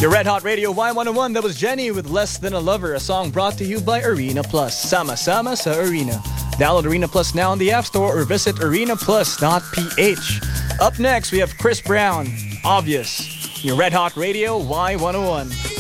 Your Red Hot Radio Y101, that was Jenny with Less Than a Lover, a song brought to you by Arena Plus. Sama-sama sa Arena. Download Arena Plus now on the App Store or visit arenaplus.ph. Up next, we have Chris Brown, Obvious. Your Red Hot Radio Y101.